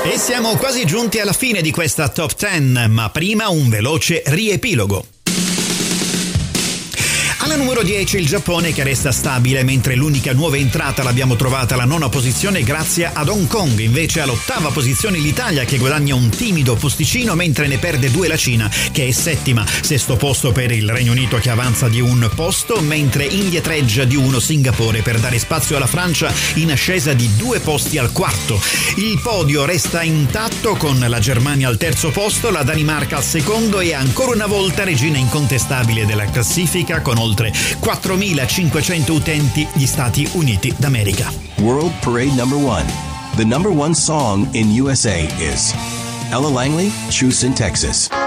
E siamo quasi giunti alla fine di questa Top 10, ma prima un veloce riepilogo. Alla numero 10 il Giappone, che resta stabile, mentre l'unica nuova entrata l'abbiamo trovata alla 9ª posizione grazie ad Hong Kong. Invece all'8ª posizione l'Italia, che guadagna un timido posticino, mentre ne perde 2 la Cina, che è 7ª. 6º posto per il Regno Unito, che avanza di un posto, mentre indietreggia di 1 Singapore per dare spazio alla Francia in ascesa di 2 posti al 4º. Il podio resta intatto con la Germania al 3º posto, la Danimarca al 2º e ancora una volta regina incontestabile della classifica con oltre 4.500 utenti, gli Stati Uniti d'America. World Parade number 1. The number 1 song in USA is Ella Langley, Choose in Texas.